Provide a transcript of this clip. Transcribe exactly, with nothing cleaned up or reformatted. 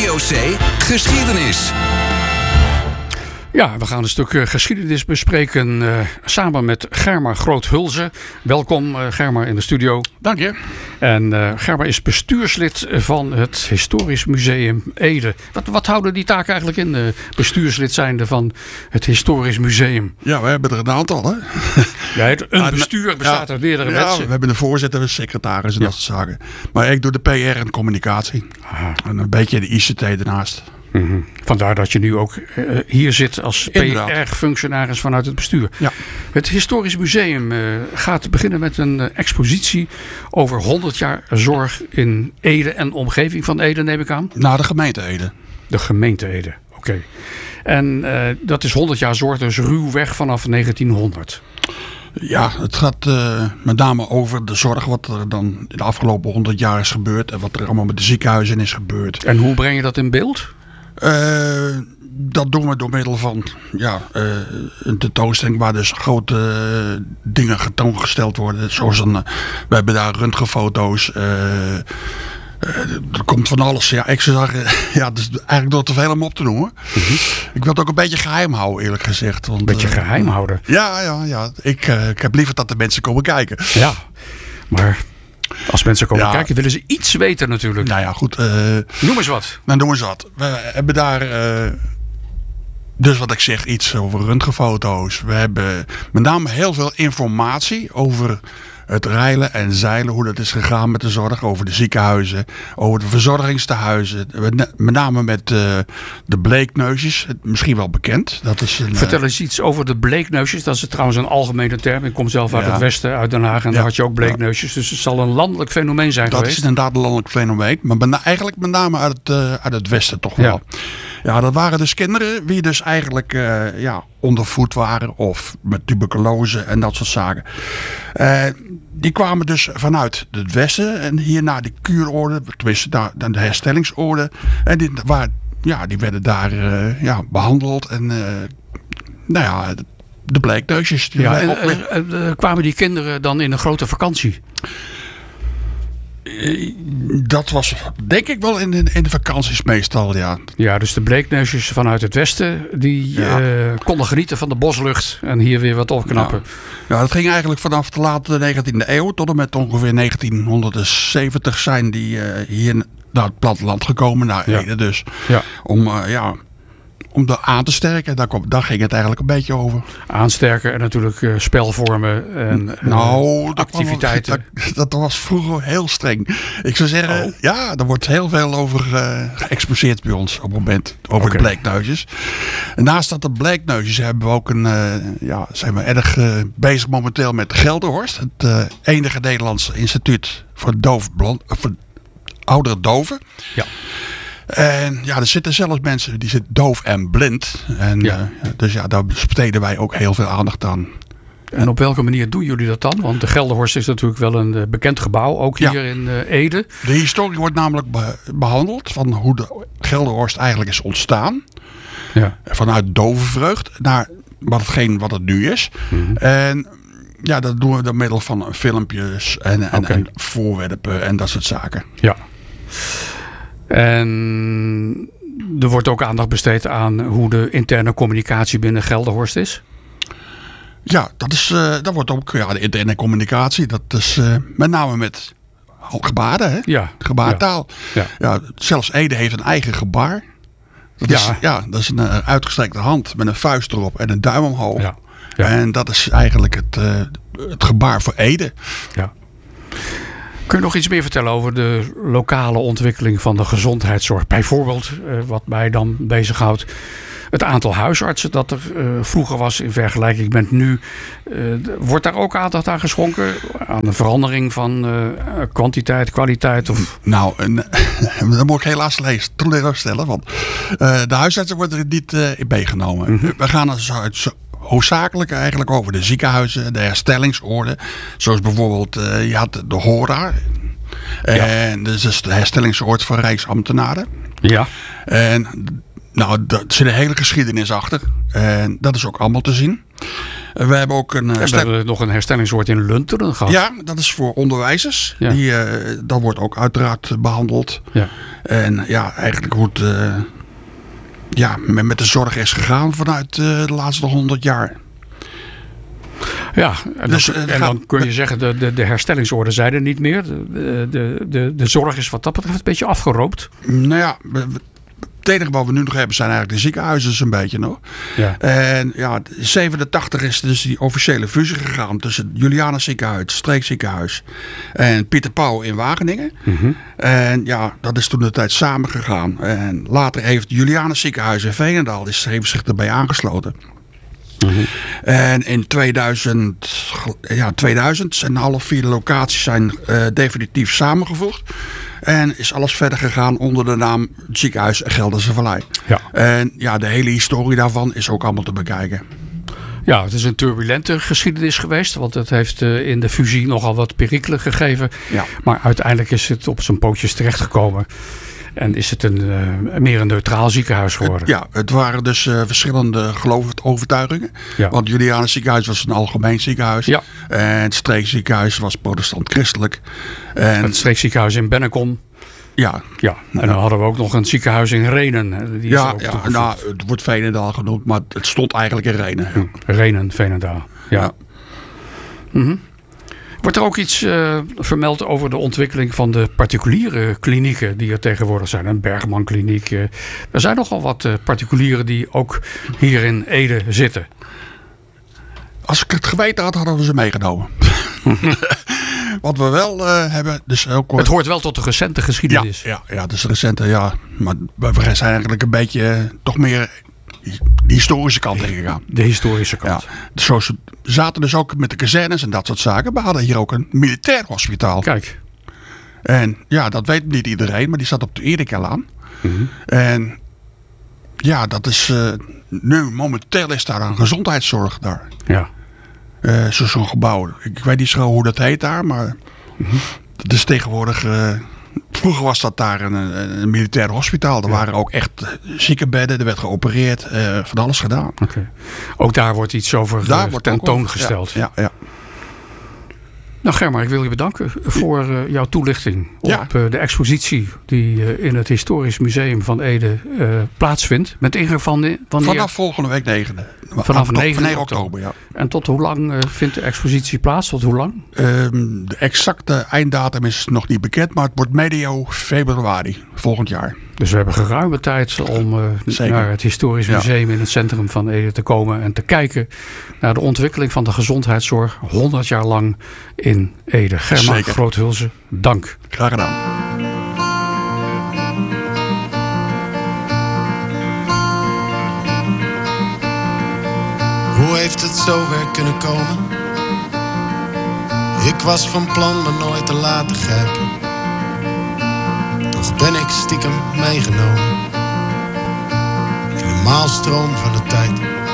V O C Geschiedenis. Ja, we gaan een stuk uh, geschiedenis bespreken uh, samen met Germa Groot-Hulze. Welkom uh, Germa in de studio. Dank je. En uh, Germa is bestuurslid van het Historisch Museum Ede. Wat, wat houden die taken eigenlijk in, uh, bestuurslid zijnde van het Historisch Museum? Ja, we hebben er een aantal, hè? Ja, het, een bestuur bestaat ja, uit meerdere ja, mensen. We hebben de voorzitter, de secretaris en ja. dat soort zaken. Maar ik doe de P R en communicatie. Aha. En een beetje de I C T ernaast. Mm-hmm. Vandaar dat je nu ook uh, hier zit als P R-functionaris vanuit het bestuur. Ja. Het Historisch Museum uh, gaat beginnen met een uh, expositie over honderd jaar zorg in Ede en omgeving van Ede, neem ik aan. Nou, de gemeente Ede. De gemeente Ede, oké. Okay. En uh, dat is honderd jaar zorg, dus ruwweg vanaf negentienhonderd. Ja, het gaat uh, met name over de zorg wat er dan in de afgelopen honderd jaar is gebeurd. En wat er allemaal met de ziekenhuizen is gebeurd. En hoe breng je dat in beeld? Uh, dat doen we door middel van ja, uh, een tentoonstelling waar dus grote uh, dingen getoongesteld worden. Zoals een, uh, we hebben daar röntgenfoto's. Uh, uh, er komt van alles. Ja, ik zou zeggen, ja, het is eigenlijk door te veel om op te noemen. Mm-hmm. Ik wil het ook een beetje geheim houden, eerlijk gezegd. Want, een beetje uh, geheim houden? Ja, ja, ja. Ik, uh, ik heb liever dat de mensen komen kijken. Ja, maar... Als mensen komen ja. kijken, willen ze iets weten natuurlijk. Nou ja, goed. Uh, noem eens wat. Nou, noem eens wat. We hebben daar, uh, dus wat ik zeg, iets over röntgenfoto's. We hebben met name heel veel informatie over het reilen en zeilen. Hoe dat is gegaan met de zorg. Over de ziekenhuizen. Over de verzorgingstehuizen. Met name met uh, de bleekneusjes. Misschien wel bekend. Dat is een, Vertel eens iets over de bleekneusjes. Dat is trouwens een algemene term. Ik kom zelf uit ja. het westen, uit Den Haag. En ja. daar had je ook bleekneusjes. Dus het zal een landelijk fenomeen zijn dat geweest. Dat is inderdaad een landelijk fenomeen. Maar ben, eigenlijk met name uit het, uh, uit het westen toch wel. Ja. ja, dat waren dus kinderen. Die dus eigenlijk uh, ja, ondervoed waren. Of met tuberculose en dat soort zaken. Uh, Die kwamen dus vanuit het westen en hier naar de kuurorde, tenminste naar de herstellingsorde. En die, waar, ja, die werden daar uh, ja, behandeld. En uh, nou ja, de bleekneusjes. Ja, en, uh, uh, kwamen die kinderen dan in een grote vakantie? Dat was denk ik wel in de, in de vakanties meestal, ja. Ja, dus de bleekneusjes vanuit het westen, die ja. uh, konden genieten van de boslucht en hier weer wat opknappen. Ja. ja, dat ging eigenlijk vanaf de late negentiende eeuw tot en met ongeveer negentienhonderdzeventig zijn die uh, hier naar het platteland gekomen, naar Ede ja. dus. Ja. Om, uh, ja... Om dat aan te sterken, daar, kom, daar ging het eigenlijk een beetje over. Aansterken en natuurlijk uh, spelvormen en uh, nou, activiteiten. Dat, dat, dat was vroeger heel streng. Ik zou zeggen, oh. ja, er wordt heel veel over uh, geëxposeerd bij ons op het moment. Over okay. de bleekneusjes. En naast dat de bleekneusjes hebben we ook een, uh, ja, zijn we erg uh, bezig momenteel met Gelderhorst. Het uh, enige Nederlandse instituut voor, doof, blond, voor oudere doven. Ja. En ja, er zitten zelfs mensen die zitten doof en blind. En, ja. uh, dus ja, daar besteden wij ook heel veel aandacht aan. En op welke manier doen jullie dat dan? Want de Gelderhorst is natuurlijk wel een uh, bekend gebouw, ook hier ja. in uh, Ede. De historie wordt namelijk be- behandeld van hoe de Gelderhorst eigenlijk is ontstaan. Ja. Vanuit dovenvreugd naar watgeen wat het nu is. Mm-hmm. En ja, dat doen we door middel van filmpjes en, en, okay. en voorwerpen en dat soort zaken. Ja. En er wordt ook aandacht besteed aan hoe de interne communicatie binnen Gelderhorst is? Ja, dat, is, uh, dat wordt ook ja, de interne communicatie. Dat is uh, met name met gebaren, hè? Ja. Gebaartaal. Ja. Ja. Ja, zelfs Ede heeft een eigen gebaar. Dat, ja. Is, ja, dat is een uh, uitgestrekte hand met een vuist erop en een duim omhoog. Ja. Ja. En dat is eigenlijk het, uh, het gebaar voor Ede. Ja. Kun je nog iets meer vertellen over de lokale ontwikkeling van de gezondheidszorg? Bijvoorbeeld, uh, wat mij dan bezighoudt, het aantal huisartsen dat er uh, vroeger was in vergelijking met nu. Uh, wordt daar ook aandacht aan geschonken? Aan de verandering van uh, kwantiteit, kwaliteit? Of... Nou, uh, dat moet ik helaas lezen, teleurstellen. Want uh, de huisartsen worden er niet uh, in meegenomen. Mm-hmm. We gaan dus uit... hoofdzakelijk eigenlijk over de ziekenhuizen, de herstellingsorde. Zoals bijvoorbeeld, uh, je had de HORA. Ja. En dat is de herstellingsoord voor Rijksambtenaren. Ja. En nou, daar zit een hele geschiedenis achter. En dat is ook allemaal te zien. We hebben ook een... We stem... hebben nog een herstellingsoord in Lunteren gehad. Ja, dat is voor onderwijzers. Ja. Die, uh, dat wordt ook uiteraard behandeld. Ja. En ja, eigenlijk hoe het uh, ja, met, met de zorg is gegaan vanuit uh, de laatste honderd jaar. Ja, en, dus, dan, uh, en gaat, dan kun je zeggen, de, de, de herstellingsorde zijn er niet meer. De, de, de, de zorg is wat dat betreft een beetje afgeroopt. Nou ja, we, we, het enige wat we nu nog hebben zijn eigenlijk de ziekenhuizen een beetje nog. Ja. En ja, zevenentachtig is dus die officiële fusie gegaan tussen het Julianus ziekenhuis, het streekziekenhuis en Pieter Pauw in Wageningen. Mm-hmm. En ja, dat is toen de tijd samengegaan. En later heeft het Julianus ziekenhuis in Veenendaal is, heeft zich erbij aangesloten. Mm-hmm. En in tweeduizend, ja, tweeduizend zijn alle vier locaties zijn uh, definitief samengevoegd. En is alles verder gegaan onder de naam Ziekenhuis Gelderse Vallei. Ja. En ja, de hele historie daarvan is ook allemaal te bekijken. Ja, het is een turbulente geschiedenis geweest. Want het heeft uh, in de fusie nogal wat perikelen gegeven. Ja. Maar uiteindelijk is het op zijn pootjes terechtgekomen. En is het een, uh, meer een neutraal ziekenhuis geworden. Het, ja, het waren dus uh, verschillende geloofovertuigingen. Ja. Want het Julianus ziekenhuis was een algemeen ziekenhuis. Ja. En het streekziekenhuis was protestant-christelijk. En het streekziekenhuis in Bennekom. Ja. ja. En dan ja. hadden we ook nog een ziekenhuis in Renen. Die ja, ja nou, het wordt Veenendaal genoemd, maar het stond eigenlijk in Renen. Ja. Renen, Veenendaal. Ja. ja. Mm-hmm. Wordt er ook iets uh, vermeld over de ontwikkeling van de particuliere klinieken die er tegenwoordig zijn? Een Bergman kliniek. Uh, er zijn nogal wat uh, particulieren die ook hier in Ede zitten. Als ik het geweten had, hadden we ze meegenomen. Wat we wel uh, hebben... Dus ook, het hoort wel tot de recente geschiedenis. Ja, ja, ja dus de recente, ja. Maar we zijn eigenlijk een beetje uh, toch meer de historische kant ingegaan. De historische kant. Ja. Dus zo zaten dus ook met de kazernes en dat soort zaken. We hadden hier ook een militair hospitaal. Kijk. En ja, dat weet niet iedereen, maar die zat op de Erikalaan. Mm-hmm. En ja, dat is... Uh, nu, momenteel is daar een gezondheidszorg daar. Ja. Uh, zo, zo'n gebouw. Ik weet niet zo hoe dat heet daar, maar mm-hmm. dat is tegenwoordig... Uh, vroeger was dat daar een, een militair hospitaal. Er ja. waren ook echt ziekenbedden, er werd geopereerd, uh, van alles gedaan. Okay. Ook daar wordt iets over daar uh, wordt tentoongesteld. Ja, ja, ja. Nou Germa, ik wil je bedanken voor uh, jouw toelichting op ja. uh, de expositie die uh, in het Historisch Museum van Ede uh, plaatsvindt. Met ingang van de, wanneer... Vanaf volgende week negende. Vanaf negen oktober, ja. En tot hoe lang uh, vindt de expositie plaats? Tot hoe lang? Um, de exacte einddatum is nog niet bekend, maar het wordt medio februari volgend jaar. Dus we hebben geruime tijd om uh, naar het Historisch Museum ja. in het centrum van Ede te komen en te kijken naar de ontwikkeling van de gezondheidszorg honderd jaar lang in Ede. Germa Groothulsen, dank. Graag gedaan. Hoe heeft het zover kunnen komen? Ik was van plan me nooit te laten grijpen. Toch ben ik stiekem meegenomen in de maalstroom van de tijd.